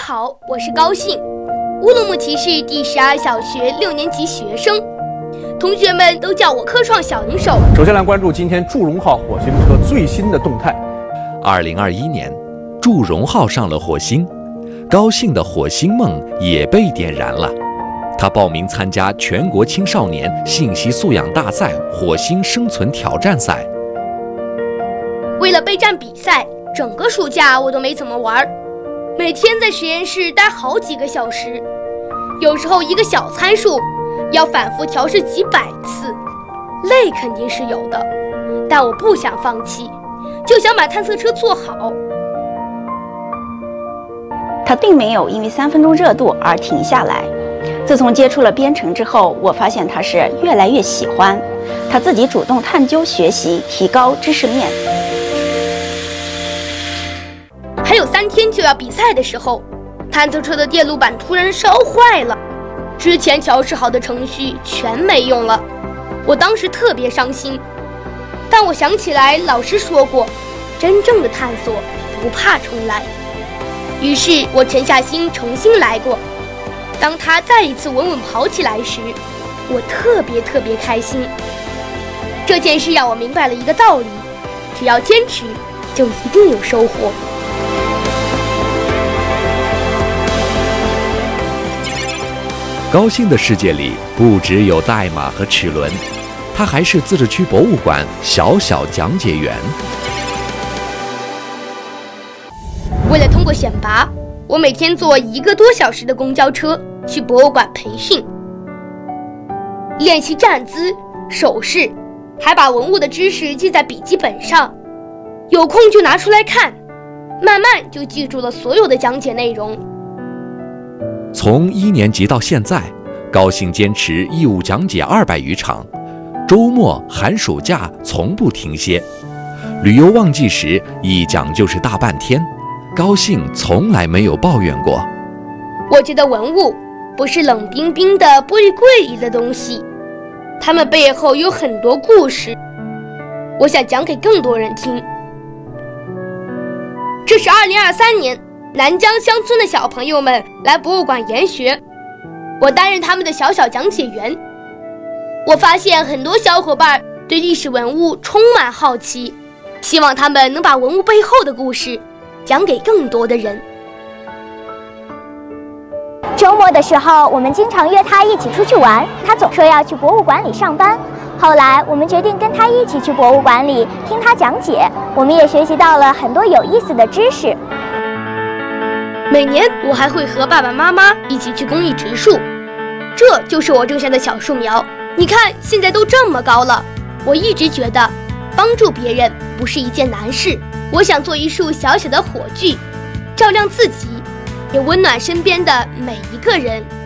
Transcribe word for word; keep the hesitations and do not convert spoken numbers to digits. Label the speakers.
Speaker 1: 好，我是高兴，乌鲁木齐市第十二小学六年级学生，同学们都叫我科创小能手。
Speaker 2: 首先来关注今天祝融号火星车最新的动态。
Speaker 3: 二零二一年，祝融号上了火星，高兴的火星梦也被点燃了。他报名参加全国青少年信息素养大赛火星生存挑战赛。
Speaker 1: 为了备战比赛，整个暑假我都没怎么玩，每天在实验室待好几个小时，有时候一个小参数要反复调试几百次，累肯定是有的，但我不想放弃，就想把探测车做好。
Speaker 4: 他并没有因为三分钟热度而停下来。自从接触了编程之后，我发现他是越来越喜欢，他自己主动探究学习，提高知识面。
Speaker 1: 还有三天就要比赛的时候，探测车的电路板突然烧坏了，之前调试好的程序全没用了。我当时特别伤心，但我想起来老师说过，真正的探索不怕重来。于是我沉下心重新来过。当它再一次稳稳跑起来时，我特别特别开心。这件事让我明白了一个道理，只要坚持，就一定有收获。
Speaker 3: 高兴的世界里不只有代码和齿轮，他还是自治区博物馆小小讲解员。
Speaker 1: 为了通过选拔，我每天坐一个多小时的公交车去博物馆培训，练习站姿、手势，还把文物的知识记在笔记本上，有空就拿出来看，慢慢就记住了所有的讲解内容。
Speaker 3: 从一年级到现在，高兴坚持义务讲解二百余场，周末、寒暑假从不停歇。旅游旺季时，一讲就是大半天。高兴从来没有抱怨过。
Speaker 1: 我觉得文物不是冷冰冰的玻璃柜里的东西，它们背后有很多故事，我想讲给更多人听。这是二零二三年南疆乡村的小朋友们来博物馆研学，我担任他们的小小讲解员。我发现很多小伙伴对历史文物充满好奇，希望他们能把文物背后的故事讲给更多的人。
Speaker 5: 周末的时候，我们经常约他一起出去玩，他总说要去博物馆里上班。后来我们决定跟他一起去博物馆里听他讲解，我们也学习到了很多有意思的知识。
Speaker 1: 每年我还会和爸爸妈妈一起去公益植树，这就是我种下的小树苗，你看现在都这么高了。我一直觉得帮助别人不是一件难事，我想做一束小小的火炬，照亮自己，也温暖身边的每一个人。